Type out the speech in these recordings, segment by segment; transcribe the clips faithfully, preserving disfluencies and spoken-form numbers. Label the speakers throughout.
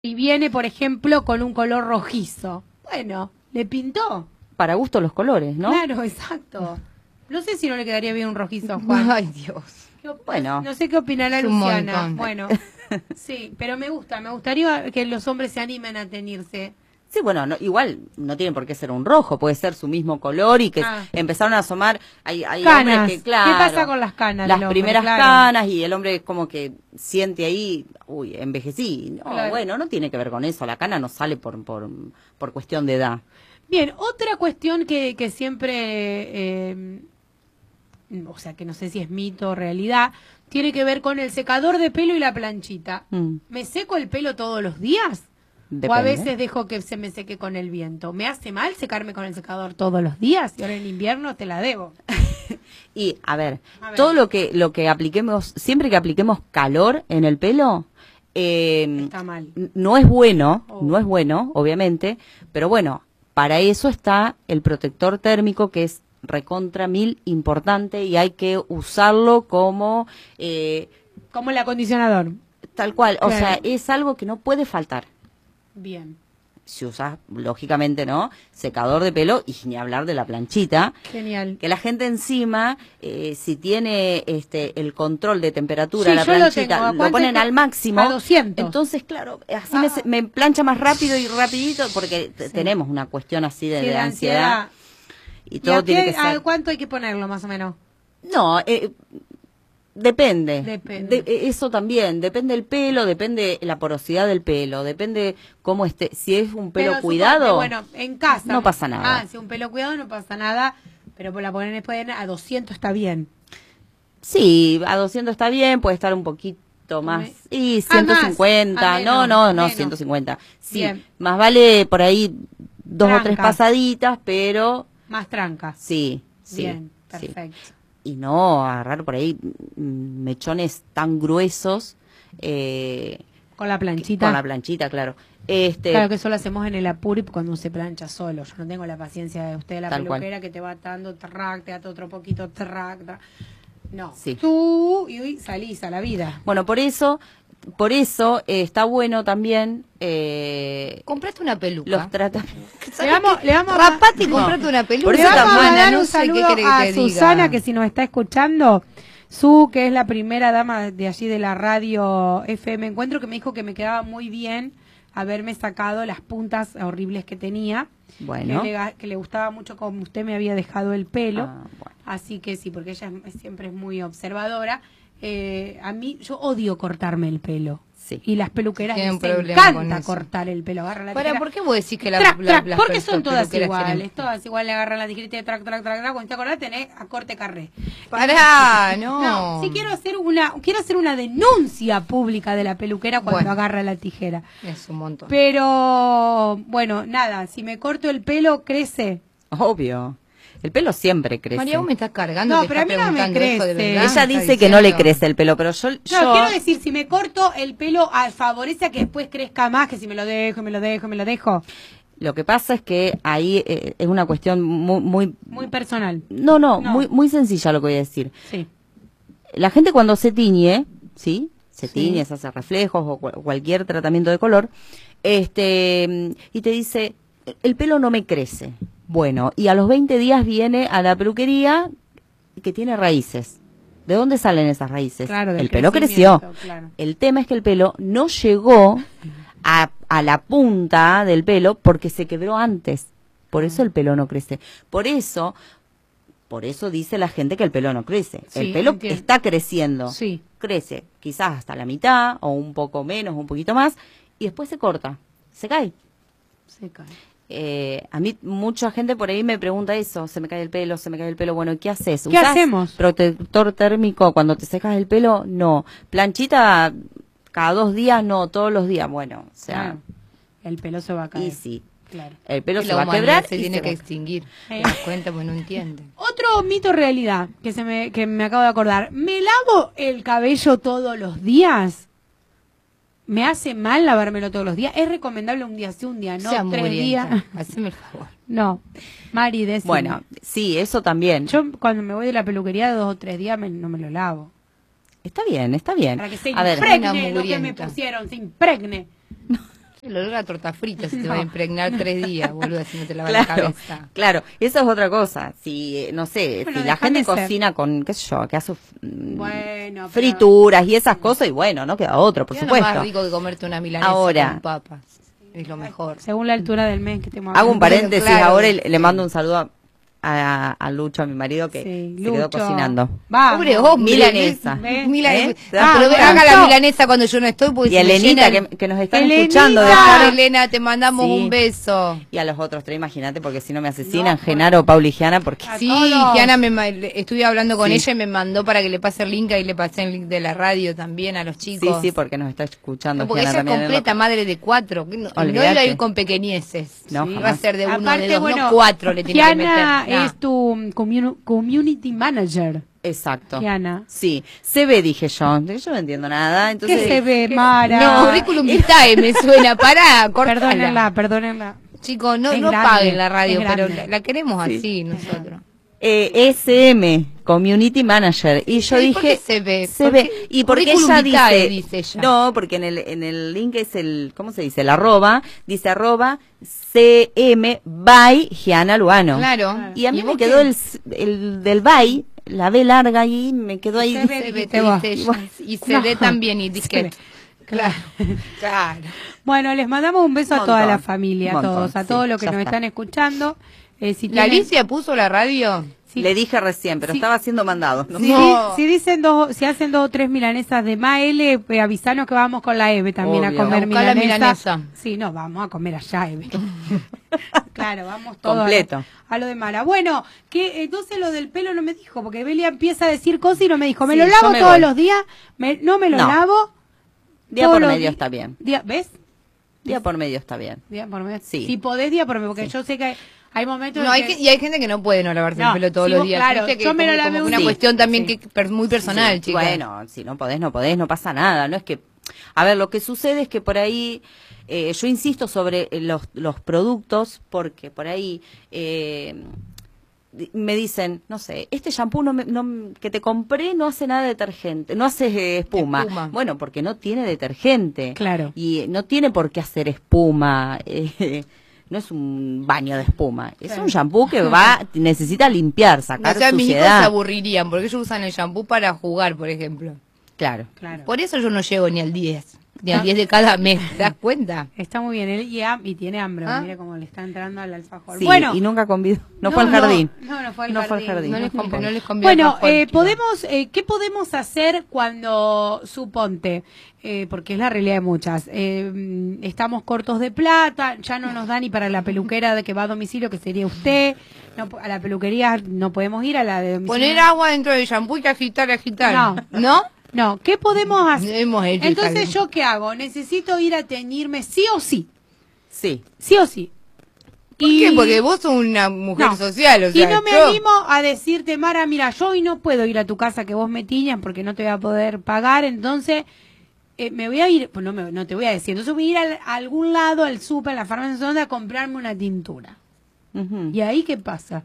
Speaker 1: y viene, por ejemplo, con un color rojizo. Bueno, le pintó.
Speaker 2: Para gusto los colores, ¿no?
Speaker 1: Claro, exacto. No sé si no le quedaría bien un rojizo a Juan.
Speaker 3: Ay, Dios.
Speaker 2: Bueno.
Speaker 1: No sé qué opinará
Speaker 3: Es un
Speaker 1: Luciana.
Speaker 3: montón.
Speaker 1: Bueno, sí, pero me gusta. Me gustaría que los hombres se animen a teñirse.
Speaker 2: Sí, bueno, no, igual no tiene por qué ser un rojo, puede ser su mismo color y que
Speaker 1: Ah.
Speaker 2: empezaron a asomar, hay, hay
Speaker 1: Canas.
Speaker 2: hombres que, claro,
Speaker 1: ¿Qué pasa con las canas
Speaker 2: las
Speaker 1: del hombre?
Speaker 2: primeras
Speaker 1: Claro.
Speaker 2: canas y el hombre como que siente ahí, uy, envejecí. No,
Speaker 1: Claro.
Speaker 2: bueno, no tiene que ver con eso, la cana no sale por, por, por cuestión de edad.
Speaker 1: Bien, otra cuestión que, que siempre, eh, o sea, que no sé si es mito o realidad, tiene que ver con el secador de pelo y la planchita.
Speaker 2: Mm.
Speaker 1: ¿Me seco el pelo todos los días?
Speaker 2: Depende.
Speaker 1: O a veces dejo que se me seque con el viento. ¿Me hace mal secarme con el secador todos los días? Y ahora en invierno te la debo.
Speaker 2: Y, a ver,
Speaker 1: A ver.
Speaker 2: todo lo que, lo que apliquemos, siempre que apliquemos calor en el pelo, eh,
Speaker 1: Está mal.
Speaker 2: n- no es bueno,
Speaker 1: Oh.
Speaker 2: no es bueno, obviamente, pero bueno, para eso está el protector térmico, que es recontra mil importante y hay que usarlo como eh,
Speaker 1: Como el acondicionador.
Speaker 2: tal cual, o
Speaker 1: Claro.
Speaker 2: sea, es algo que no puede faltar.
Speaker 1: Bien.
Speaker 2: Si usas, lógicamente, ¿no? Secador de pelo y ni hablar de la planchita.
Speaker 1: Genial.
Speaker 2: Que la gente encima, eh, si tiene este el control de temperatura,
Speaker 1: Sí,
Speaker 2: la
Speaker 1: yo lo
Speaker 2: planchita,
Speaker 1: tengo. ¿A
Speaker 2: lo,
Speaker 1: cuánto
Speaker 2: ponen
Speaker 1: es que-
Speaker 2: al máximo.
Speaker 1: a doscientos?
Speaker 2: Entonces, claro, así
Speaker 1: Ah.
Speaker 2: me, se- me plancha más rápido y rapidito, porque t-
Speaker 1: Sí.
Speaker 2: tenemos una cuestión así de,
Speaker 1: Sí,
Speaker 2: de
Speaker 1: de
Speaker 2: ansiedad. Y
Speaker 1: ¿Y
Speaker 2: todo
Speaker 1: a,
Speaker 2: tiene
Speaker 1: qué-
Speaker 2: que
Speaker 1: a
Speaker 2: ser.
Speaker 1: cuánto hay que ponerlo más o menos?
Speaker 2: No, eh, depende.
Speaker 1: Depende.
Speaker 2: De- eso también, depende el pelo, depende la porosidad del pelo, depende cómo esté. Si es un pelo
Speaker 1: Pero
Speaker 2: cuidado,
Speaker 1: suponte, bueno, en casa.
Speaker 2: no pasa nada.
Speaker 1: Ah, si un pelo cuidado no pasa nada, pero por la poner después a doscientos está bien.
Speaker 2: sí, a doscientos está bien, puede estar un poquito más.
Speaker 1: Me-
Speaker 2: Y
Speaker 1: Ah,
Speaker 2: ciento
Speaker 1: más.
Speaker 2: cincuenta,
Speaker 1: Ah,
Speaker 2: no,
Speaker 1: menos,
Speaker 2: no, no,
Speaker 1: menos.
Speaker 2: ciento cincuenta. Sí,
Speaker 1: Bien.
Speaker 2: más vale por ahí dos o tres
Speaker 1: Tranca.
Speaker 2: pasaditas, pero
Speaker 1: Más tranca.
Speaker 2: sí, sí.
Speaker 1: Bien,
Speaker 2: sí.
Speaker 1: perfecto.
Speaker 2: Y no agarrar por ahí mm, mechones tan gruesos eh,
Speaker 1: Con la planchita.
Speaker 2: con la planchita, claro. Este,
Speaker 1: Claro que eso lo hacemos en el apuro y cuando se plancha solo. Yo no tengo la paciencia de usted, la
Speaker 2: Tal cual.
Speaker 1: peluquera, que te va dando track, te ata otro poquito, track, track. No.
Speaker 2: Sí.
Speaker 1: Tú y uy, salís a la vida.
Speaker 2: Bueno, por eso, por eso eh, está bueno también eh,
Speaker 3: Compraste una peluca.
Speaker 2: los tratamientos.
Speaker 1: Le vamos, le vamos a-
Speaker 3: Rapate y
Speaker 2: No.
Speaker 3: comprate una peluca.
Speaker 2: Por
Speaker 1: Le
Speaker 2: eso
Speaker 1: vamos a
Speaker 2: también,
Speaker 1: dar
Speaker 3: no
Speaker 1: un
Speaker 3: sé qué
Speaker 1: saludo
Speaker 3: querés que
Speaker 1: a
Speaker 3: te diga.
Speaker 1: Susana, que si nos está escuchando, Su, que es la primera dama de allí de la radio F M Encuentro, que me dijo que me quedaba muy bien haberme sacado las puntas horribles que tenía,
Speaker 2: Bueno.
Speaker 1: que, le, que le gustaba mucho como usted me había dejado el pelo,
Speaker 2: Ah, bueno.
Speaker 1: así que sí, porque ella es- siempre es muy observadora. Eh, a mí, yo odio cortarme el pelo.
Speaker 2: Sí.
Speaker 1: Y las peluqueras
Speaker 3: Tienen
Speaker 1: les
Speaker 3: problema con
Speaker 1: encanta
Speaker 3: eso.
Speaker 1: cortar el pelo. Agarra la
Speaker 3: Para,
Speaker 1: tijera.
Speaker 3: ¿por qué vos decís que la,
Speaker 1: Trac,
Speaker 3: la-
Speaker 1: trac,
Speaker 3: las
Speaker 1: porque
Speaker 3: pe-
Speaker 1: son todas
Speaker 3: peluqueras
Speaker 1: iguales,
Speaker 3: tienen-
Speaker 1: todas igual le agarran la tijerita de trac, trac, trac, trac, cuando te acordás tenés a corte carré.
Speaker 3: Pará, no.
Speaker 1: No, sí quiero hacer una, quiero hacer una denuncia pública de la peluquera cuando
Speaker 3: Bueno.
Speaker 1: agarra la tijera.
Speaker 3: Es un montón.
Speaker 1: Pero, bueno, nada, si me corto el pelo, crece.
Speaker 2: Obvio. El pelo siempre crece.
Speaker 3: María, vos me estás cargando.
Speaker 1: No,
Speaker 3: te
Speaker 1: pero
Speaker 3: estás
Speaker 1: a mí no me
Speaker 3: preguntando eso de
Speaker 1: crece.
Speaker 3: verdad,
Speaker 2: Ella
Speaker 3: me
Speaker 2: dice
Speaker 3: está
Speaker 2: que no le
Speaker 3: diciendo.
Speaker 2: crece el pelo, pero yo,
Speaker 1: No,
Speaker 2: yo
Speaker 1: quiero decir, si me corto el pelo, ah, favorece a que después crezca más, que si me lo dejo, y me lo dejo, y me lo dejo.
Speaker 2: lo que pasa es que ahí eh, es una cuestión muy, muy,
Speaker 1: Muy personal.
Speaker 2: no, no,
Speaker 1: No.
Speaker 2: muy, muy sencilla lo que voy a decir.
Speaker 1: Sí.
Speaker 2: La gente cuando se tiñe, ¿sí? Se
Speaker 1: Sí.
Speaker 2: tiñe, se hace reflejos o cual- cualquier tratamiento de color, este, y te dice, el pelo no me crece. Bueno, y a los veinte días viene a la peluquería que tiene raíces. ¿De dónde salen esas raíces?
Speaker 1: Claro, del
Speaker 2: el pelo creció.
Speaker 1: crecimiento, claro.
Speaker 2: El tema es que el pelo no llegó a, a la punta del pelo porque se quebró antes. Por eso el pelo no crece. Por eso, por eso dice la gente que el pelo no crece.
Speaker 1: Sí,
Speaker 2: el pelo
Speaker 1: entiendo.
Speaker 2: está creciendo.
Speaker 1: Sí.
Speaker 2: Crece quizás hasta la mitad o un poco menos, un poquito más, y después se corta, se cae.
Speaker 1: Se cae.
Speaker 2: Eh, a mí mucha gente por ahí me pregunta eso, se me cae el pelo, se me cae el pelo, bueno, ¿qué haces?
Speaker 1: ¿Qué
Speaker 2: ¿Usás
Speaker 1: hacemos?
Speaker 2: protector térmico cuando te secas el pelo? No. Planchita cada dos días, no, todos los días, bueno, o sea,
Speaker 1: Claro. El pelo se va a caer.
Speaker 2: y sí,
Speaker 1: Claro.
Speaker 2: el pelo
Speaker 3: Que
Speaker 2: se
Speaker 3: la
Speaker 2: va a
Speaker 3: humanidad
Speaker 2: quebrar
Speaker 3: se
Speaker 2: y
Speaker 3: tiene
Speaker 2: se
Speaker 3: que
Speaker 2: va-
Speaker 3: extinguir.
Speaker 1: Eh.
Speaker 3: ¿Te das cuenta? Pues no entiende.
Speaker 1: Otro mito realidad que se me que me acabo de acordar. ¿Me lavo el cabello todos los días? ¿Me hace mal lavármelo todos los días? ¿Es recomendable un día sí, un día no?
Speaker 3: Sea
Speaker 1: tres
Speaker 3: mugrienta.
Speaker 1: días.
Speaker 3: Haceme el favor.
Speaker 1: No. Mari, decime.
Speaker 2: Bueno, sí, eso también.
Speaker 1: Yo cuando me voy de la peluquería dos o tres días me- no me lo lavo.
Speaker 2: Está bien, está bien.
Speaker 1: Para que se
Speaker 2: A ver,
Speaker 1: impregne
Speaker 3: Una
Speaker 1: lo que me
Speaker 3: mugrienta.
Speaker 1: pusieron, se impregne.
Speaker 3: El olor a torta frita se te va a impregnar tres días, boludo, si no te lavas
Speaker 2: Claro,
Speaker 3: la cabeza.
Speaker 2: claro, eso es otra cosa. Si, eh, no sé,
Speaker 1: Bueno,
Speaker 2: si la
Speaker 1: déjame
Speaker 2: gente
Speaker 1: ser.
Speaker 2: cocina con, qué sé yo, que hace mm,
Speaker 1: Bueno, pero-
Speaker 2: frituras y esas cosas, y bueno, no queda otro, por
Speaker 3: Es lo más
Speaker 2: supuesto.
Speaker 3: rico que comerte una milanesa
Speaker 2: Ahora.
Speaker 3: con papas. Es lo mejor.
Speaker 1: Según la altura del mes que estemos
Speaker 2: Hago un
Speaker 1: hablando.
Speaker 2: paréntesis
Speaker 3: Claro.
Speaker 2: ahora y le mando un saludo a, a, a Lucho, a mi marido, que
Speaker 1: Sí,
Speaker 2: se quedó
Speaker 1: Lucho.
Speaker 2: cocinando.
Speaker 1: Vamos.
Speaker 3: Pobre hombre,
Speaker 2: Milanesa.
Speaker 3: ¿ves?
Speaker 1: ¿Eh?
Speaker 3: Milanesa.
Speaker 2: ¿Eh? ¿Te das
Speaker 3: Ah,
Speaker 2: cuenta?
Speaker 3: haga la
Speaker 1: No.
Speaker 3: milanesa cuando yo no estoy, porque
Speaker 2: Y
Speaker 3: se me
Speaker 2: Elenita,
Speaker 3: llena el-
Speaker 2: que, que nos están
Speaker 1: Elenita.
Speaker 2: escuchando.
Speaker 3: Ah,
Speaker 2: dejar-
Speaker 3: Elena, te mandamos
Speaker 2: Sí.
Speaker 3: un beso.
Speaker 2: Y a los otros tres, imagínate, porque si no me asesinan,
Speaker 1: No,
Speaker 2: Genaro, Paula y Giana, porque...
Speaker 1: A
Speaker 3: Sí,
Speaker 1: todos.
Speaker 3: Giana, me, ma- le- estuve hablando con
Speaker 2: Sí.
Speaker 3: ella y me mandó para que le pase el link, ahí le pasé el link de la radio también a los
Speaker 2: Sí,
Speaker 3: chicos.
Speaker 2: sí, porque nos está escuchando
Speaker 3: No, porque
Speaker 2: Giana
Speaker 3: ella es
Speaker 2: también. en lo-
Speaker 3: completa madre de cuatro. que No, no
Speaker 2: Olvídate.
Speaker 3: iba a ir con pequeñeces.
Speaker 2: No,
Speaker 3: Sí,
Speaker 2: jamás.
Speaker 3: va a ser de uno,
Speaker 1: Aparte,
Speaker 3: de dos,
Speaker 1: bueno,
Speaker 3: no cuatro le tiene que
Speaker 1: Giana
Speaker 3: meter. No.
Speaker 1: es tu mm, commu- community manager.
Speaker 2: Exacto.
Speaker 1: Giana.
Speaker 2: Sí, se ve, dije yo. Yo no entiendo nada. Entonces,
Speaker 1: ¿Qué se ve, Mara?
Speaker 3: No, currículum vitae me suena. Pará, cortala.
Speaker 1: Perdónenla, perdónenla.
Speaker 3: Chicos, no,
Speaker 1: Es
Speaker 3: no
Speaker 1: grande,
Speaker 3: paguen la radio,
Speaker 1: es
Speaker 3: pero
Speaker 1: grande.
Speaker 3: la, la queremos así nosotros.
Speaker 2: Eh, S M, Community Manager. Y yo
Speaker 3: ¿Y
Speaker 2: dije...
Speaker 3: por qué se ve?
Speaker 2: Se
Speaker 3: ¿Por
Speaker 2: ve.
Speaker 3: qué?
Speaker 2: Y porque
Speaker 3: Currículum
Speaker 2: ella
Speaker 3: vitae,
Speaker 2: dice...
Speaker 3: dice ella.
Speaker 2: No, porque en el, en el link es el... ¿Cómo se dice? El arroba. Dice arroba C M by Giana Luano.
Speaker 3: Claro.
Speaker 2: Y a mí me
Speaker 3: vos
Speaker 2: quedó
Speaker 3: qué?
Speaker 2: el, s- el del by, la B larga ahí, me quedó ahí.
Speaker 1: Se ve,
Speaker 3: Se ve,
Speaker 1: dijiste
Speaker 3: te
Speaker 1: vos.
Speaker 3: dice ella. Y se
Speaker 1: No.
Speaker 3: ve también, y
Speaker 1: Se
Speaker 3: disque.
Speaker 1: ve.
Speaker 3: Claro. Claro.
Speaker 1: Bueno, les mandamos un beso a
Speaker 2: Montón,
Speaker 1: toda la familia, a
Speaker 2: montón,
Speaker 1: todos, a
Speaker 2: sí,
Speaker 1: todos los que
Speaker 2: ya
Speaker 1: nos
Speaker 2: está.
Speaker 1: están escuchando. Eh, si
Speaker 3: ¿La
Speaker 1: tienen-
Speaker 3: Alicia puso la radio?
Speaker 1: si-
Speaker 2: Le dije recién, pero
Speaker 1: Sí.
Speaker 2: estaba haciendo mandado. ¿no?
Speaker 1: Si,
Speaker 3: No.
Speaker 1: di- si dicen dos, si hacen dos o tres milanesas de Maele, eh, avisanos que vamos con la Eve también
Speaker 2: Obvio.
Speaker 1: a comer
Speaker 3: A buscar la
Speaker 1: milanesa.
Speaker 3: milanesa.
Speaker 1: Sí, no, vamos a comer allá, Eve. Claro, vamos todos
Speaker 2: Completo.
Speaker 1: A, lo, a lo de Mara. Bueno, que entonces lo del pelo no me dijo, porque Belia empieza a decir cosas y no me dijo. ¿Me
Speaker 2: Sí,
Speaker 1: lo
Speaker 2: yo
Speaker 1: lavo
Speaker 2: me
Speaker 1: todos
Speaker 2: voy.
Speaker 1: los días? Me- no me lo
Speaker 2: No.
Speaker 1: lavo.
Speaker 2: Día
Speaker 1: todos
Speaker 2: por
Speaker 1: los
Speaker 2: medio
Speaker 1: di-
Speaker 2: está bien.
Speaker 1: día- ¿Ves?
Speaker 2: Día por medio está bien.
Speaker 1: Día por medio.
Speaker 2: Sí.
Speaker 1: Si podés día por medio, porque yo sé que hay, hay momentos
Speaker 3: No,
Speaker 1: en
Speaker 3: hay
Speaker 1: que...
Speaker 3: que- y hay gente que no puede no lavarse
Speaker 1: No,
Speaker 3: el pelo todos
Speaker 1: sí,
Speaker 3: los
Speaker 1: vos-
Speaker 3: días.
Speaker 1: claro,
Speaker 3: Viste que
Speaker 1: yo me lo
Speaker 3: como-
Speaker 1: lavé
Speaker 3: como
Speaker 1: un
Speaker 3: una
Speaker 1: día.
Speaker 3: cuestión también
Speaker 1: Sí.
Speaker 3: que per- muy personal,
Speaker 2: Sí,
Speaker 3: chicas.
Speaker 2: Bueno, si no podés, no podés, no pasa nada. No es que... A ver, lo que sucede es que por ahí... eh, yo insisto sobre eh, los, los productos porque por ahí... eh, di- me dicen, no sé, este shampoo no me- no- que te compré no hace nada de detergente, no hace eh, espuma.
Speaker 3: Espuma.
Speaker 2: Bueno, porque no tiene detergente.
Speaker 1: Claro.
Speaker 2: Y no tiene por qué hacer espuma. eh, no es un baño de espuma. Es
Speaker 1: Claro.
Speaker 2: un shampoo que va, necesita limpiar,
Speaker 3: O
Speaker 2: sacar
Speaker 3: sea, mis hijos se
Speaker 2: suciedad.
Speaker 3: aburrirían porque ellos usan el shampoo para jugar, por ejemplo.
Speaker 2: Claro.
Speaker 1: Claro.
Speaker 3: Por eso yo no llego ni al diez. Ni al diez de cada mes, ¿te das cuenta?
Speaker 1: Está muy bien, él y, ham- y tiene hambre,
Speaker 3: ¿Ah?
Speaker 1: mire cómo le está entrando al alfajor.
Speaker 2: Sí,
Speaker 1: bueno,
Speaker 2: y nunca convidó. No,
Speaker 1: No,
Speaker 2: fue al
Speaker 1: no,
Speaker 2: jardín.
Speaker 1: no, no fue al
Speaker 2: No fue al
Speaker 1: jardín.
Speaker 2: jardín.
Speaker 3: No les,
Speaker 2: No
Speaker 3: comp-
Speaker 2: fue.
Speaker 3: no les conviene
Speaker 1: bueno,
Speaker 3: alfajor,
Speaker 1: eh,
Speaker 3: chicos.
Speaker 1: podemos, eh, ¿qué podemos hacer cuando, suponte, eh, porque es la realidad de muchas, eh, mm, estamos cortos de plata, ya no nos da ni para la peluquera de que va a domicilio, que sería usted, no, po- a la peluquería no podemos ir, a la de domicilio.
Speaker 3: Poner agua dentro del shampoo y agitar, agitar.
Speaker 1: No.
Speaker 3: ¿No?
Speaker 1: No, ¿qué podemos hacer?
Speaker 3: Hemos hecho,
Speaker 1: Entonces,
Speaker 3: hija,
Speaker 1: ¿yo qué hago? Necesito ir a teñirme sí o sí,
Speaker 2: Sí.
Speaker 1: sí o sí.
Speaker 3: ¿Por
Speaker 1: Y-
Speaker 3: qué? Porque vos sos una mujer
Speaker 1: No.
Speaker 3: social, o sea,
Speaker 1: y no me
Speaker 3: yo-
Speaker 1: animo a decirte, Mara, mira, yo hoy no puedo ir a tu casa que vos me tiñas porque no te voy a poder pagar, entonces eh, me voy a ir, pues no, me- no te voy a decir, entonces voy a ir al- a, algún lado, al súper, a la farmacia, donde a comprarme una tintura.
Speaker 2: Ujú.
Speaker 1: ¿Y ahí qué pasa?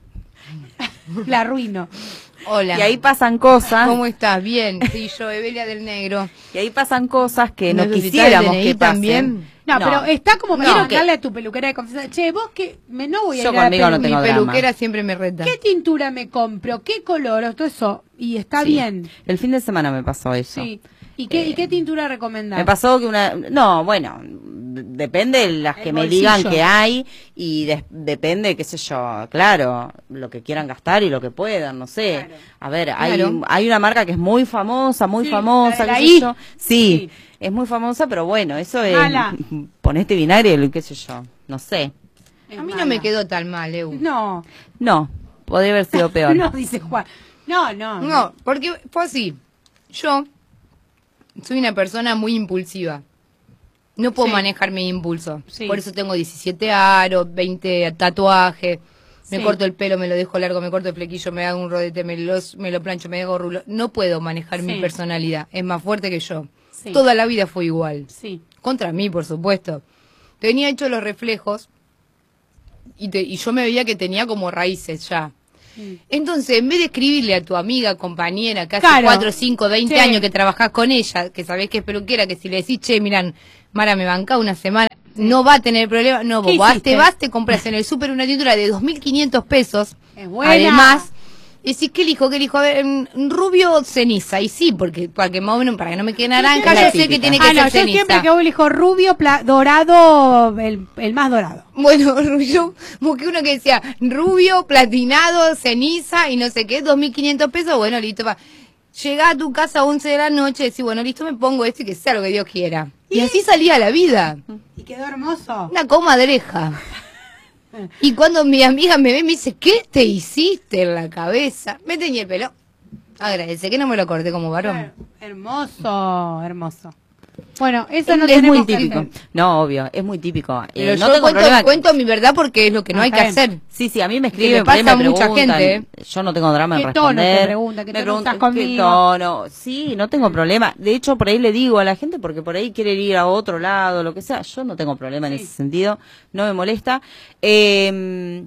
Speaker 1: La arruino.
Speaker 3: Hola.
Speaker 2: Y ahí pasan cosas.
Speaker 3: ¿Cómo estás? Bien. Sí, yo, Evelia del Negro.
Speaker 2: Y ahí pasan cosas que no
Speaker 3: ¿Necesitas
Speaker 2: quisiéramos
Speaker 3: D N I
Speaker 2: que pasen.
Speaker 3: también?
Speaker 1: No, pero está como
Speaker 2: No,
Speaker 1: quiero
Speaker 2: que-
Speaker 1: darle a tu peluquera de confianza. Che, vos que me no voy a
Speaker 2: Yo
Speaker 1: ir a la
Speaker 2: conmigo no
Speaker 1: pelu-
Speaker 2: tengo
Speaker 3: Mi
Speaker 2: drama.
Speaker 3: peluquera siempre me reta.
Speaker 1: ¿Qué tintura me compro? ¿Qué color? Todo eso. Y está
Speaker 2: Sí.
Speaker 1: bien.
Speaker 2: El fin de semana me pasó eso.
Speaker 1: Sí. ¿Y qué, ¿y qué tintura recomendás?
Speaker 2: Me pasó que una... No, bueno, d- depende de las
Speaker 1: El
Speaker 2: que me
Speaker 1: bolsillo.
Speaker 2: digan que hay y des- depende, qué sé yo, claro, lo que quieran gastar y lo que puedan, no sé.
Speaker 1: Claro.
Speaker 2: A ver, hay,
Speaker 3: Claro.
Speaker 2: hay una marca que es muy famosa, muy
Speaker 1: Sí,
Speaker 2: famosa,
Speaker 1: la de
Speaker 2: qué
Speaker 1: la
Speaker 2: sé
Speaker 1: I.
Speaker 2: yo. Sí,
Speaker 1: Sí.
Speaker 2: es muy famosa, pero bueno, eso es...
Speaker 1: Mala.
Speaker 2: Ponete vinagre y qué sé yo, no sé.
Speaker 1: Es
Speaker 3: A mí
Speaker 1: mala.
Speaker 3: no me quedó tan mal, Eu.
Speaker 1: No.
Speaker 2: No, podría haber sido peor.
Speaker 1: No, dice Juan. No, no.
Speaker 3: No, porque fue así. Yo soy una persona muy impulsiva. No puedo
Speaker 1: Sí.
Speaker 3: manejar mi impulso.
Speaker 1: Sí.
Speaker 3: Por eso tengo diecisiete aros, veinte tatuajes. Me
Speaker 1: Sí.
Speaker 3: corto el pelo, me lo dejo largo, me corto el flequillo, me hago un rodete, me, los, me lo plancho, me hago rulo. No puedo manejar
Speaker 1: Sí.
Speaker 3: mi personalidad. Es más fuerte que yo.
Speaker 1: Sí.
Speaker 3: Toda la vida fue igual.
Speaker 1: Sí.
Speaker 3: Contra mí, por supuesto. Tenía hecho los reflejos y, te- y yo me veía que tenía como raíces ya. Entonces, en vez de escribirle a tu amiga, compañera, que hace
Speaker 1: Claro.
Speaker 3: cuatro, cinco, veinte
Speaker 1: Sí.
Speaker 3: años que trabajás con ella, que sabés que es peluquera, que si le decís, che, miran, Mara, me banca una semana, no va a tener problema. No,
Speaker 1: ¿Qué
Speaker 3: vos vas,
Speaker 1: hiciste?
Speaker 3: te vas, te compras en el súper una tintura de dos mil quinientos pesos.
Speaker 1: Es buena.
Speaker 3: Además, decís, ¿qué elijo? ¿Qué elijo? A ver, mm, rubio ceniza. Y sí, porque para que, más o menos, para que no me quede naranja,
Speaker 2: Es la
Speaker 3: yo sé que
Speaker 2: típica.
Speaker 3: tiene que
Speaker 1: Ah, no,
Speaker 3: ser
Speaker 1: yo
Speaker 3: ceniza.
Speaker 1: siempre que elijo rubio, pla- dorado, el, el más dorado.
Speaker 3: Bueno, yo busqué uno que decía rubio, platinado, ceniza y no sé qué, dos mil quinientos pesos. Bueno, listo, va. Llegá a tu casa a once de la noche y decís, bueno, listo, me pongo esto y que sea lo que Dios quiera. Y así salía la vida.
Speaker 1: Y quedó hermoso.
Speaker 3: Una comadreja. Y cuando mi amiga me ve, me dice, ¿qué te hiciste en la cabeza? Me teñí el pelo. Agradece que no me lo corté como varón.
Speaker 1: Claro, hermoso, hermoso. Bueno, eso no
Speaker 2: es
Speaker 1: tenemos
Speaker 2: muy
Speaker 1: que
Speaker 2: típico.
Speaker 1: hacer.
Speaker 2: No, obvio, es muy típico. Eh,
Speaker 3: Pero
Speaker 2: no
Speaker 3: yo
Speaker 2: tengo
Speaker 3: cuento,
Speaker 2: problema.
Speaker 3: cuento mi verdad porque es lo que no hay que
Speaker 1: Ajá.
Speaker 3: hacer.
Speaker 2: Sí, sí, a mí me
Speaker 3: Que
Speaker 2: escriben,
Speaker 3: le
Speaker 2: por ahí
Speaker 3: pasa
Speaker 2: me
Speaker 3: a mucha
Speaker 2: preguntan.
Speaker 3: gente,
Speaker 2: Yo no tengo drama en
Speaker 1: ¿Qué tono te
Speaker 2: responder.
Speaker 1: pregunta? ¿Qué
Speaker 2: Me
Speaker 1: tono usas
Speaker 2: preguntan, ¿qué
Speaker 1: conmigo?
Speaker 2: tono? Sí, no tengo problema. De hecho, por ahí le digo a la gente, porque por ahí quiere ir a otro lado, lo que sea. Yo no tengo problema en
Speaker 1: Sí.
Speaker 2: ese sentido. No me molesta. Eh,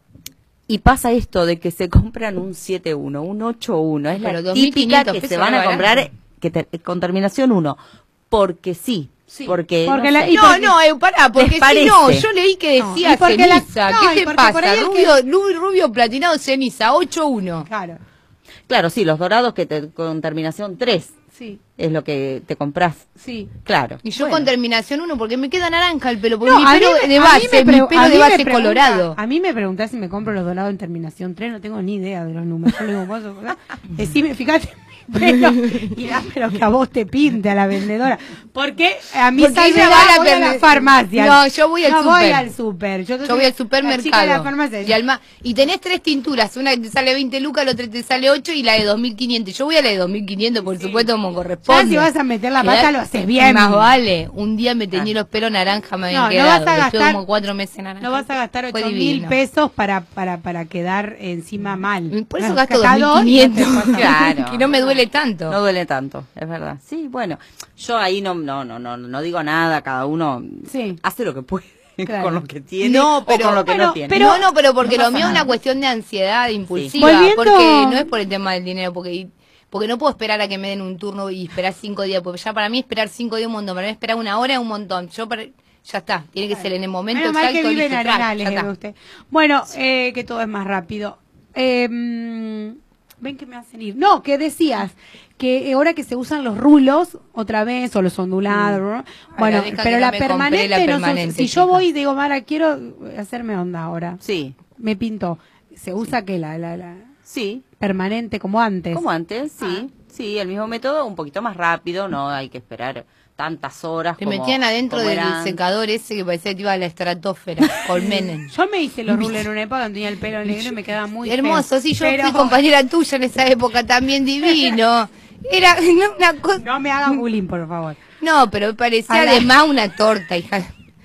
Speaker 2: y pasa esto de que se compran un siete uno, un ocho uno. Es
Speaker 3: Pero
Speaker 2: la
Speaker 3: dos mil
Speaker 2: típica
Speaker 3: quinientos
Speaker 2: que se
Speaker 3: pesos
Speaker 2: van a
Speaker 3: barato.
Speaker 2: comprar que te- con terminación uno. Porque sí.
Speaker 1: Sí,
Speaker 2: Porque,
Speaker 1: porque
Speaker 2: no
Speaker 1: la-
Speaker 2: sé.
Speaker 1: y
Speaker 3: No,
Speaker 1: porque-
Speaker 3: no, eh, pará, porque si
Speaker 2: parece?
Speaker 3: no, yo leí que
Speaker 1: No,
Speaker 3: decía
Speaker 1: y porque la-
Speaker 3: ceniza.
Speaker 1: no,
Speaker 3: ¿Qué
Speaker 1: y
Speaker 3: te
Speaker 1: porque
Speaker 3: pasa?
Speaker 1: por ahí el
Speaker 3: Rubio, rubio, rubio platinado ceniza, ocho uno.
Speaker 1: Claro,
Speaker 2: Claro, sí, los dorados que te, con terminación tres
Speaker 1: sí,
Speaker 2: es lo que te compras.
Speaker 1: sí.
Speaker 2: Claro.
Speaker 3: Y yo
Speaker 2: Bueno.
Speaker 3: con terminación uno porque me queda naranja el pelo, porque
Speaker 1: No,
Speaker 3: mi
Speaker 1: a mí
Speaker 3: pelo
Speaker 1: me-
Speaker 3: de
Speaker 1: a mí
Speaker 3: base,
Speaker 1: me
Speaker 3: mi
Speaker 1: pregu- a
Speaker 3: pelo
Speaker 1: mí
Speaker 3: de
Speaker 1: me
Speaker 3: base
Speaker 1: pregunta-
Speaker 3: colorado.
Speaker 1: A mí me preguntás si me compro los dorados en terminación tres, no tengo ni idea de los números. Yo le digo, vos, ¿verdad? Decime, fíjate mi pelo y dame lo que a vos te pinte a la vendedora. Porque a mí
Speaker 3: Porque ella
Speaker 1: Salvedad
Speaker 3: va a la
Speaker 1: voy a la
Speaker 3: vende-
Speaker 1: farmacia.
Speaker 3: No, yo voy al
Speaker 1: no voy
Speaker 3: súper.
Speaker 1: al súper. Yo,
Speaker 3: Yo voy al
Speaker 1: la chica de
Speaker 3: supermercado
Speaker 1: la farmacia.
Speaker 3: y, al ma- y tenés tres tinturas, una que te sale veinte lucas, la otra te sale ocho y la de dos mil quinientos. Yo voy a la de dos mil quinientos, por supuesto, como corresponde.
Speaker 1: Ya si vas a meter la
Speaker 3: Quedá-
Speaker 1: pata, lo haces bien.
Speaker 3: Más vale. Un día me teñí los pelos naranja, me habían
Speaker 1: No, no
Speaker 3: quedado.
Speaker 1: vas a
Speaker 3: Después
Speaker 1: gastar-
Speaker 3: como cuatro meses naranja.
Speaker 1: No vas a gastar
Speaker 3: Fue
Speaker 1: ocho mil
Speaker 3: divino.
Speaker 1: pesos para, para, para quedar encima mal.
Speaker 3: Por eso
Speaker 1: No,
Speaker 3: gasto
Speaker 1: cada
Speaker 3: dos mil
Speaker 1: dos y no te
Speaker 3: quinientos.
Speaker 1: pasa nada.
Speaker 2: Claro.
Speaker 3: Que no me duele tanto.
Speaker 2: No duele tanto, es verdad. Sí, bueno, yo ahí no no no no no digo nada, cada uno
Speaker 1: Sí.
Speaker 2: hace lo que puede
Speaker 1: Claro.
Speaker 2: con lo que tiene
Speaker 3: No,
Speaker 2: o
Speaker 3: pero-
Speaker 2: con lo que
Speaker 1: bueno,
Speaker 2: no tiene.
Speaker 3: Pero, no, no, pero porque
Speaker 1: no
Speaker 3: lo
Speaker 1: pasa
Speaker 3: mío es una
Speaker 1: nada.
Speaker 3: cuestión de ansiedad impulsiva.
Speaker 1: Volviendo-
Speaker 3: Porque no es por el tema del dinero, porque porque no puedo esperar a que me den un turno y esperar cinco días, porque ya para mí esperar cinco días es un montón, para mí esperar una hora es un montón. Yo para- ya está, tiene que ser en el momento
Speaker 1: Menos mal
Speaker 3: exacto.
Speaker 1: que vive en
Speaker 3: listo, track,
Speaker 1: Arenales,
Speaker 3: ya
Speaker 1: eh,
Speaker 3: está.
Speaker 1: usted. Bueno, eh, que todo es más rápido. Eh, mm, ven que me hacen ir. No, que decías que ahora que se usan los rulos otra vez o los ondulados, ¿no? Bueno,
Speaker 3: la deja
Speaker 1: pero
Speaker 3: que
Speaker 1: la
Speaker 3: no me compré
Speaker 1: permanente,
Speaker 3: la
Speaker 1: no se-
Speaker 3: permanente,
Speaker 1: si
Speaker 3: chica.
Speaker 1: yo voy y digo, Mara, quiero hacerme onda ahora.
Speaker 2: Sí,
Speaker 1: Me pinto. ¿Se usa que la, la, la
Speaker 2: sí,
Speaker 1: permanente como antes?
Speaker 2: como antes, sí. Sí, el mismo método, un poquito más rápido, no hay que esperar tantas horas
Speaker 3: Te
Speaker 2: como,
Speaker 3: metían adentro
Speaker 2: como
Speaker 3: del
Speaker 2: era antes.
Speaker 3: secador ese que parecía que iba a la estratosfera, Colmenen.
Speaker 1: Yo me hice los rulos en una época donde tenía el pelo negro y me quedaba muy
Speaker 3: Hermoso,
Speaker 1: feo.
Speaker 3: sí, yo
Speaker 1: Pero
Speaker 3: fui compañera tuya en esa época, también divino. Era no, una cosa...
Speaker 1: no me hagan bullying, por favor.
Speaker 3: No, pero parecía
Speaker 1: A la-
Speaker 3: además una torta, hija.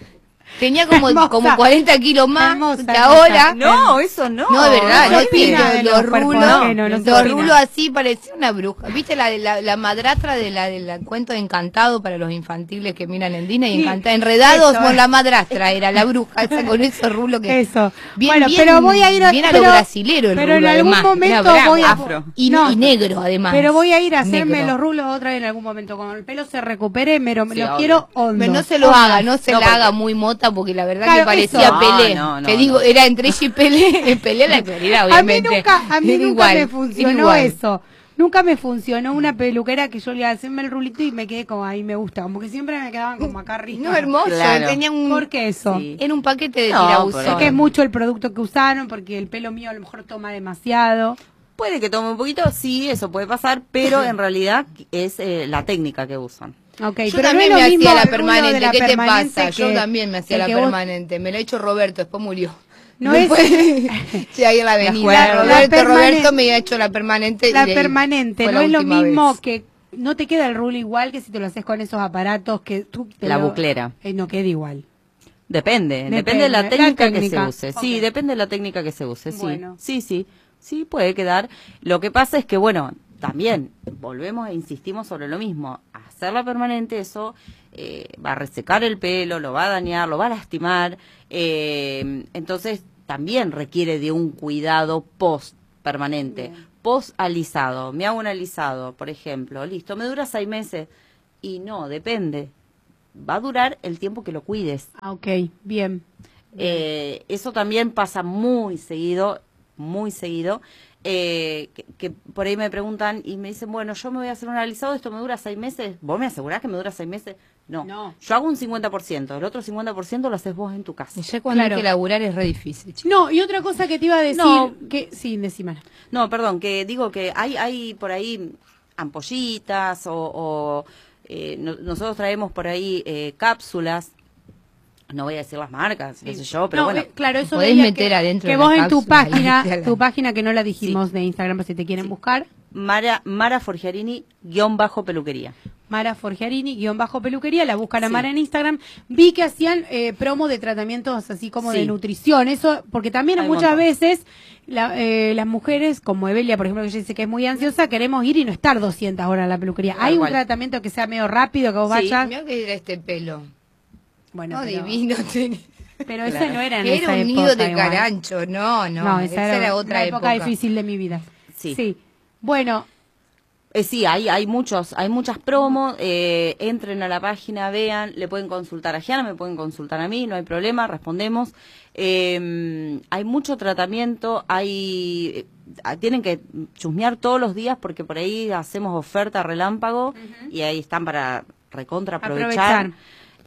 Speaker 3: Tenía como,
Speaker 1: Hermosa.
Speaker 3: como cuarenta kilos más
Speaker 1: Hermosa,
Speaker 3: que
Speaker 1: hermosa.
Speaker 3: ahora.
Speaker 2: No, eso no.
Speaker 3: No, de verdad,
Speaker 1: no
Speaker 3: no,
Speaker 1: se opina
Speaker 3: los-
Speaker 1: de
Speaker 3: los,
Speaker 1: los cuerpos
Speaker 3: rulos,
Speaker 1: ajenos, no se
Speaker 3: los
Speaker 1: opina.
Speaker 3: rulos así parecía una bruja. ¿Viste la, la, la madrastra de la del cuento de Encantado para los infantiles que miran en Disney?
Speaker 1: Sí,
Speaker 3: Encanta, enredados
Speaker 1: eso.
Speaker 3: con la madrastra, era la bruja esa con esos rulos que...
Speaker 1: Eso.
Speaker 3: Bien,
Speaker 1: bueno,
Speaker 3: bien,
Speaker 1: pero voy a ir a,
Speaker 3: bien a
Speaker 1: pero,
Speaker 3: lo brasilero el
Speaker 1: pero en
Speaker 3: rulo,
Speaker 1: algún
Speaker 3: además,
Speaker 1: momento
Speaker 3: era bravo,
Speaker 1: voy a
Speaker 2: afro.
Speaker 3: Y,
Speaker 1: no,
Speaker 3: y negro además.
Speaker 1: pero voy a ir a hacerme
Speaker 3: Negro.
Speaker 1: los rulos otra vez en algún momento cuando el pelo se recupere, pero me
Speaker 2: Sí,
Speaker 1: lo
Speaker 2: obvio.
Speaker 1: quiero hondo.
Speaker 3: Pero no se lo
Speaker 1: Hondo.
Speaker 3: haga, no se
Speaker 2: No,
Speaker 3: la
Speaker 2: porque-
Speaker 3: haga muy mota porque la verdad
Speaker 1: Claro,
Speaker 3: que parecía
Speaker 1: eso.
Speaker 3: Pelé.
Speaker 2: No, no,
Speaker 3: Te
Speaker 2: no,
Speaker 3: digo,
Speaker 2: no.
Speaker 3: era entre ella y Pelé, Pelé la prioridad,
Speaker 1: A mí
Speaker 3: obviamente.
Speaker 1: nunca, a mí
Speaker 3: Era
Speaker 1: nunca
Speaker 3: igual,
Speaker 1: me
Speaker 3: era
Speaker 1: funcionó
Speaker 3: igual.
Speaker 1: eso. Nunca me funcionó una peluquera que yo le iba a hacerme el rulito y me quedé como ahí me gusta, como que siempre me quedaban como acá arriba.
Speaker 3: No, hermoso,
Speaker 2: Claro.
Speaker 3: tenía un...
Speaker 1: ¿Por qué eso?
Speaker 2: Sí.
Speaker 3: Era un paquete de
Speaker 2: No,
Speaker 3: tirabuzón.
Speaker 2: pero-
Speaker 1: Sé que es mucho el producto que usaron porque el pelo mío a lo mejor toma demasiado.
Speaker 2: Puede que tome un poquito, sí, eso puede pasar, pero en realidad es eh, la técnica que usan.
Speaker 1: Okay,
Speaker 3: Yo
Speaker 1: pero
Speaker 3: también
Speaker 1: no es
Speaker 3: me
Speaker 1: lo mismo
Speaker 3: hacía la
Speaker 1: el rulo de
Speaker 3: permanente.
Speaker 1: la
Speaker 3: ¿Qué te
Speaker 1: permanente
Speaker 3: pasa? Yo
Speaker 1: que-
Speaker 3: también me hacía
Speaker 1: el
Speaker 3: la
Speaker 1: que vos-
Speaker 3: permanente. Me lo ha hecho Roberto, después murió.
Speaker 1: No
Speaker 3: Después-
Speaker 1: es
Speaker 3: sí, ahí en la avenida.
Speaker 2: juega-
Speaker 3: Roberto,
Speaker 1: la permanente-
Speaker 3: Roberto me ha hecho la permanente. y
Speaker 1: la
Speaker 3: de-
Speaker 1: permanente,
Speaker 3: fue
Speaker 1: no
Speaker 3: la
Speaker 1: es lo
Speaker 3: última
Speaker 1: mismo
Speaker 3: vez.
Speaker 1: que no te queda el rulo igual que si te lo haces con esos aparatos que tú te
Speaker 2: La
Speaker 1: lo-
Speaker 2: buclera.
Speaker 1: eh, no queda igual.
Speaker 2: Depende, depende,
Speaker 1: Depende,
Speaker 2: de la
Speaker 1: la
Speaker 2: técnica, que
Speaker 1: técnica.
Speaker 2: se use. Sí,
Speaker 1: Ok.
Speaker 2: depende de la técnica que se use, sí.
Speaker 1: Bueno.
Speaker 2: Sí, sí, sí puede quedar. Lo que pasa es que, bueno, también volvemos e insistimos sobre lo mismo. Hacerla permanente, eso eh, va a resecar el pelo, lo va a dañar, lo va a lastimar. eh, entonces, también requiere de un cuidado post permanente. Post alisado. Me hago un alisado, por ejemplo. Listo, me dura seis meses. Y no, depende. va a durar el tiempo que lo cuides.
Speaker 1: Ah, ok, bien.
Speaker 2: Eh, eso también pasa muy seguido, muy seguido. Eh, que, que por ahí me preguntan y me dicen, bueno, yo me voy a hacer un alisado, esto me dura seis meses. ¿Vos me asegurás que me dura seis meses? No.
Speaker 1: No.
Speaker 2: Yo hago un cincuenta por ciento, el otro cincuenta por ciento lo haces vos en tu casa.
Speaker 3: Y ya cuando
Speaker 1: Claro.
Speaker 3: hay que laburar es re difícil, chicos.
Speaker 1: No, y otra cosa que te iba a decir,
Speaker 2: No.
Speaker 1: que sí, decime.
Speaker 2: No, perdón, que digo que hay, hay por ahí ampollitas o, o eh, no- nosotros traemos por ahí eh, cápsulas. No voy a decir las marcas, qué sé yo, pero
Speaker 1: No,
Speaker 2: bueno.
Speaker 1: eh, claro, eso
Speaker 3: Podés
Speaker 1: veía
Speaker 3: meter
Speaker 1: que,
Speaker 3: adentro
Speaker 1: que
Speaker 3: de
Speaker 1: vos
Speaker 3: la
Speaker 1: en tu
Speaker 3: cápsula,
Speaker 1: página,
Speaker 3: viste, a la-
Speaker 1: tu página que no la dijimos de Instagram, por si te quieren buscar,
Speaker 2: Mara, Mara Forgiarini, guión bajo peluquería.
Speaker 1: Mara Forgiarini, guión bajo peluquería, la buscan a
Speaker 2: Sí.
Speaker 1: Mara en Instagram. Vi que hacían eh, promo de tratamientos así como de
Speaker 2: Sí.
Speaker 1: nutrición, eso, porque también
Speaker 2: Hay un
Speaker 1: muchas
Speaker 2: montón.
Speaker 1: veces la- eh, las mujeres, como Evelia, por ejemplo, que ella dice que es muy ansiosa, queremos ir y no estar doscientas horas en la peluquería.
Speaker 2: Tal
Speaker 1: ¿Hay un
Speaker 2: cual.
Speaker 1: tratamiento que sea medio rápido, que vos
Speaker 2: Sí.
Speaker 1: vayas?
Speaker 3: Mirá que era este pelo.
Speaker 1: Bueno,
Speaker 3: No,
Speaker 1: pero,
Speaker 3: divino. tenía.
Speaker 1: pero ese
Speaker 2: Claro.
Speaker 1: no era en
Speaker 3: Era
Speaker 1: esa
Speaker 3: un
Speaker 1: época,
Speaker 3: nido de
Speaker 1: igual.
Speaker 3: carancho. No, no.
Speaker 1: No,
Speaker 3: esa, era, otra
Speaker 1: una época,
Speaker 3: época.
Speaker 1: difícil de mi vida.
Speaker 2: Sí.
Speaker 1: Bueno,
Speaker 2: Eh, sí, hay, hay muchos, hay muchas promos, eh, entren a la página, vean, le pueden consultar a Gianna, me pueden consultar a mí, no hay problema, respondemos. Eh, hay mucho tratamiento, hay, eh, tienen que chusmear todos los días porque por ahí hacemos oferta relámpago y ahí están para recontra aprovechar.
Speaker 1: Aprovechar.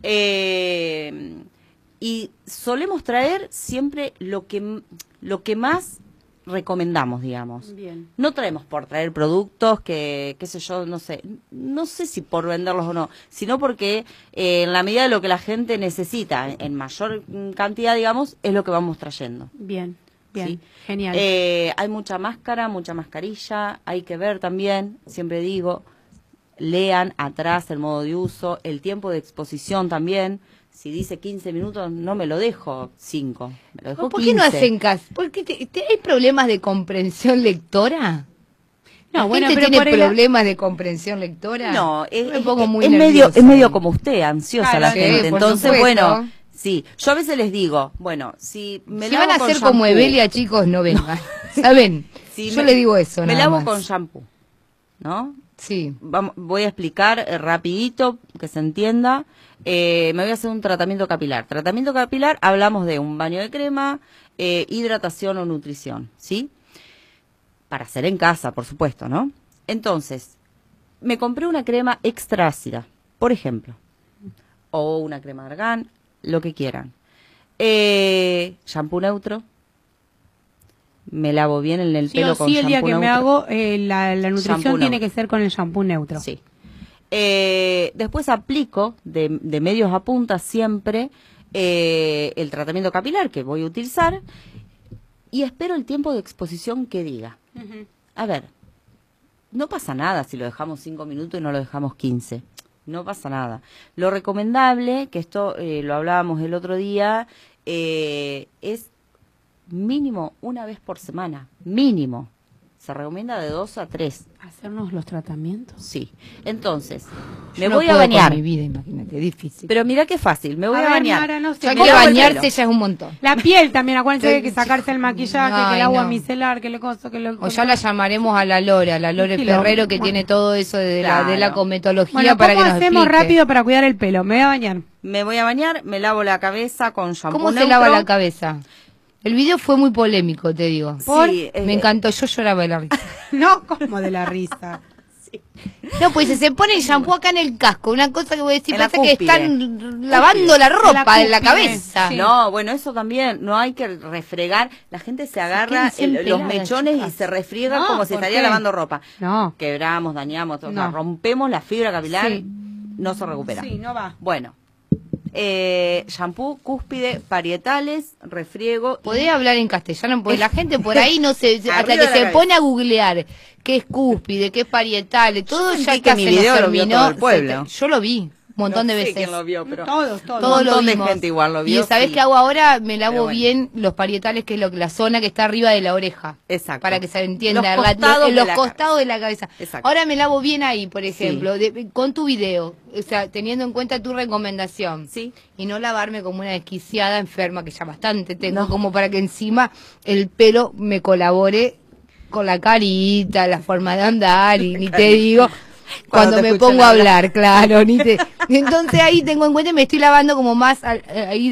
Speaker 2: Eh, y solemos traer siempre lo que, lo que más recomendamos, digamos.
Speaker 1: bien.
Speaker 2: No traemos por traer productos que, qué sé yo, no sé, no sé si por venderlos o no, sino porque eh, en la medida de lo que la gente necesita, en, en mayor mm, cantidad, digamos, es lo que vamos trayendo.
Speaker 1: Bien, bien,
Speaker 2: ¿sí?
Speaker 1: genial.
Speaker 2: Eh, hay mucha máscara, mucha mascarilla, hay que ver también, siempre digo, lean atrás el modo de uso, el tiempo de exposición también. Si dice quince minutos, no me lo dejo cinco, me lo dejo
Speaker 3: ¿Por qué no
Speaker 2: quince.
Speaker 3: hacen caso? ¿Por qué te- te- ¿Hay problemas de comprensión lectora?
Speaker 1: No,
Speaker 3: ¿La
Speaker 1: bueno,
Speaker 3: gente
Speaker 1: pero
Speaker 3: tiene
Speaker 1: por el-
Speaker 3: problemas de comprensión lectora?
Speaker 2: No, es,
Speaker 3: Me pongo
Speaker 2: es-
Speaker 3: muy
Speaker 2: es medio,
Speaker 3: nerviosa.
Speaker 2: es medio como usted, ansiosa
Speaker 1: Claro,
Speaker 2: la
Speaker 1: sí,
Speaker 2: gente.
Speaker 3: por
Speaker 2: Entonces,
Speaker 3: supuesto.
Speaker 2: bueno, sí, yo a veces les digo, bueno, si me
Speaker 3: Si
Speaker 2: lavo
Speaker 3: van a
Speaker 2: con
Speaker 3: ser como
Speaker 2: shampoo,
Speaker 3: Evelia, chicos, no vengan. ¿Saben?
Speaker 2: si
Speaker 3: Yo
Speaker 2: me-
Speaker 3: le digo eso,
Speaker 2: Me
Speaker 3: nada
Speaker 2: lavo
Speaker 3: más.
Speaker 2: con shampoo, ¿no?
Speaker 3: Sí.
Speaker 2: Vamos, voy a explicar eh, rapidito, que se entienda. Eh, me voy a hacer un tratamiento capilar. Tratamiento capilar, hablamos de un baño de crema, eh, hidratación o nutrición, ¿sí? Para hacer en casa, por supuesto, ¿no? Entonces, me compré una crema extra ácida, por ejemplo, o una crema de argán, lo que quieran. Eh, shampoo neutro. Me lavo bien en el
Speaker 1: Sí
Speaker 2: pelo
Speaker 1: o
Speaker 2: con
Speaker 1: sí, el día
Speaker 2: shampoo
Speaker 1: que me
Speaker 2: neutro.
Speaker 1: hago, eh, la, la nutrición
Speaker 2: Shampoo
Speaker 1: tiene
Speaker 2: neutro.
Speaker 1: que ser con el shampoo neutro.
Speaker 2: Sí. Eh, después aplico de, de medios a punta siempre eh, el tratamiento capilar que voy a utilizar y espero el tiempo de exposición que diga.
Speaker 1: Ujú.
Speaker 2: A ver, no pasa nada si lo dejamos cinco minutos y no lo dejamos quince. No pasa nada. Lo recomendable, que esto eh, lo hablábamos el otro día, eh, es mínimo una vez por semana. Mínimo. Se recomienda de dos a tres.
Speaker 1: Hacernos los tratamientos.
Speaker 2: Sí. Entonces,
Speaker 3: Yo
Speaker 2: me
Speaker 3: no
Speaker 2: voy a
Speaker 3: puedo con
Speaker 2: bañar.
Speaker 3: mi vida, imagínate, difícil.
Speaker 2: Pero mira qué fácil, me voy
Speaker 1: A
Speaker 2: a,
Speaker 1: ver,
Speaker 2: bañar.
Speaker 1: Mara, no sé.
Speaker 3: ya
Speaker 2: me
Speaker 3: que
Speaker 2: lavo el
Speaker 3: bañarse
Speaker 2: pelo.
Speaker 3: ya es un montón.
Speaker 1: La piel también, acuérdense que hay que sacarse el maquillaje, que
Speaker 3: Ay,
Speaker 1: el agua
Speaker 3: no.
Speaker 1: micelar, que le coso, que lo...
Speaker 3: O ya la llamaremos a la Lore, a la Lore
Speaker 1: Sí, lo-
Speaker 3: Ferrero, que
Speaker 1: bueno.
Speaker 3: tiene todo eso de, la, de la
Speaker 2: Claro.
Speaker 3: cometología
Speaker 1: Bueno,
Speaker 3: para que
Speaker 1: ¿cómo
Speaker 3: nos
Speaker 1: hacemos
Speaker 3: explique.
Speaker 1: rápido para cuidar el pelo? Me voy a bañar.
Speaker 2: Me voy a bañar, me lavo la cabeza con shampoo
Speaker 3: ¿Cómo se
Speaker 2: neutro.
Speaker 3: lava la cabeza? El video fue muy polémico, te digo.
Speaker 2: Sí, eh,
Speaker 3: Me encantó, yo lloraba de la risa.
Speaker 1: No, como de la risa.
Speaker 3: No, pues se pone el shampoo acá en el casco, una cosa que voy a decir,
Speaker 2: En la
Speaker 3: parece que
Speaker 2: cúspide.
Speaker 3: están lavando la ropa
Speaker 1: En
Speaker 3: en
Speaker 1: la
Speaker 3: la
Speaker 1: cúspide,
Speaker 3: cabeza.
Speaker 1: sí.
Speaker 2: No, bueno, eso también, no hay que refregar. La gente se agarra
Speaker 3: quédense
Speaker 2: el- los
Speaker 3: empeladas,
Speaker 2: mechones
Speaker 3: chicas.
Speaker 2: y se refriega
Speaker 1: No,
Speaker 2: como si
Speaker 1: ¿por
Speaker 2: estaría
Speaker 1: qué?
Speaker 2: lavando ropa.
Speaker 1: No.
Speaker 2: Quebramos, dañamos, o sea,
Speaker 1: No.
Speaker 2: rompemos la fibra capilar,
Speaker 1: Sí.
Speaker 2: no se recupera.
Speaker 1: Sí, no va.
Speaker 2: Bueno, eh, shampoo, cúspide, parietales, refriego. y-
Speaker 3: Podés hablar en castellano, porque la gente por ahí no se, hasta
Speaker 2: Arriba
Speaker 3: que
Speaker 2: de la
Speaker 3: se
Speaker 2: cabeza.
Speaker 3: pone a googlear qué es cúspide, qué es parietales, todo
Speaker 2: sentí
Speaker 3: ya
Speaker 2: que
Speaker 3: que
Speaker 2: mi
Speaker 3: se nos
Speaker 2: video lo vio
Speaker 3: terminó.
Speaker 2: todo el pueblo.
Speaker 3: se te- yo lo vi, un montón
Speaker 2: No
Speaker 3: de
Speaker 2: sé
Speaker 3: veces.
Speaker 2: quién lo vio, pero
Speaker 1: Todos, todos.
Speaker 3: Todos
Speaker 2: Un
Speaker 3: lo
Speaker 2: montón de
Speaker 3: vimos.
Speaker 2: gente igual lo vio,
Speaker 3: Y ¿sabés
Speaker 2: sí.
Speaker 3: qué hago ahora? Me lavo
Speaker 2: Pero bueno.
Speaker 3: bien los parietales, que es lo, la zona que está arriba de la oreja.
Speaker 2: Exacto.
Speaker 3: Para que se entienda.
Speaker 2: Los
Speaker 3: la-
Speaker 2: costados
Speaker 3: en
Speaker 2: de
Speaker 3: los
Speaker 2: la
Speaker 3: costados de la cabeza.
Speaker 2: Exacto.
Speaker 3: Ahora me lavo bien ahí, por ejemplo,
Speaker 2: Sí.
Speaker 3: de- con tu video. O sea, teniendo en cuenta tu recomendación.
Speaker 2: Sí.
Speaker 3: Y no lavarme como una desquiciada enferma, que ya bastante tengo,
Speaker 2: No.
Speaker 3: como para que encima el pelo me colabore con la carita, la forma de andar, y ni te digo. cuando,
Speaker 2: Cuando te
Speaker 3: me
Speaker 2: escuchan
Speaker 3: pongo a
Speaker 2: hablar.
Speaker 3: hablar, claro. Ni te... Entonces ahí tengo en cuenta y me estoy lavando como más al- ahí